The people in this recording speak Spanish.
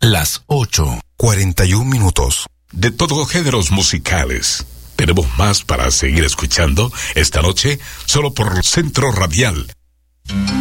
Las 8:41. De todos géneros musicales. Tenemos más para seguir escuchando esta noche, solo por Centro Radial.